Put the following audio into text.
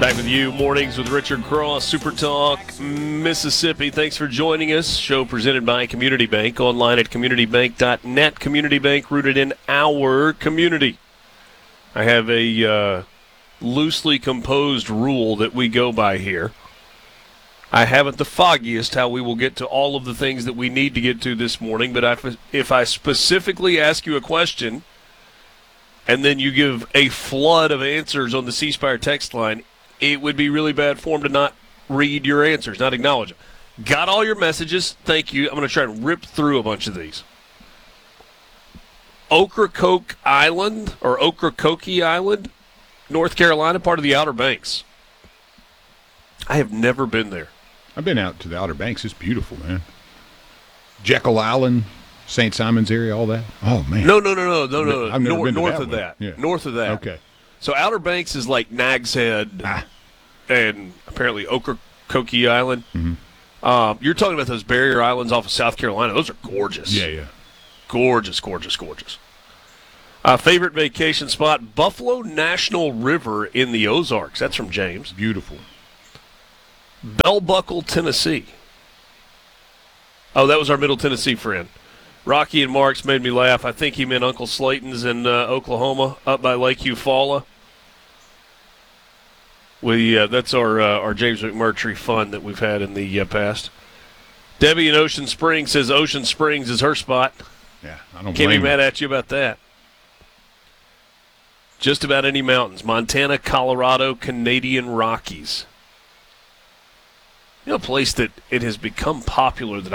Back with you, Mornings with Richard Cross, Super Talk, Mississippi. Thanks for joining us. Show presented by Community Bank. Online at communitybank.net. Community Bank, rooted in our community. I have a loosely composed rule that we go by here. I haven't the foggiest how we will get to all of the things that we need to get to this morning, but if I specifically ask you a question and then you give a flood of answers on the C Spire text line, it would be really bad form to not read your answers, not acknowledge them. Got all your messages. Thank you. I'm going to try and rip through a bunch of these. Ocracoke Island, or Ocracoke Island, North Carolina, part of the Outer Banks. I have never been there. I've been out to the Outer Banks. It's beautiful, man. Jekyll Island, St. Simon's area, all that. Oh, man. No. I've never been to north that of one. that. Yeah. North of that. Okay. So Outer Banks is like Nag's Head and apparently Ocracoke Island. Mm-hmm. You're talking about those barrier islands off of South Carolina. Those are gorgeous. Yeah. Gorgeous. Favorite vacation spot, Buffalo National River in the Ozarks. That's from James. Beautiful. Bell Buckle, Tennessee. Oh, that was our Middle Tennessee friend. Rocky and Marks made me laugh. I think he meant Uncle Slayton's in Oklahoma, up by Lake Eufaula. That's our James McMurtry fun that we've had in the past. Debbie in Ocean Springs says Ocean Springs is her spot. Yeah, I don't Can't be blame mad her. at you about that. Just about any mountains. Montana, Colorado, Canadian Rockies. You know, a place that it has become popular that